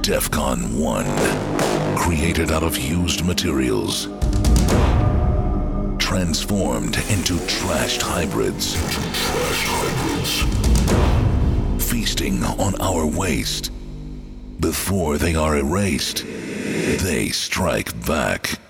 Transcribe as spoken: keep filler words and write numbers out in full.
DEFCON one. Created out of used materials. Transformed into trashed hybrids. Trashed hybrids. Feasting on our waste. Before they are erased, they strike back.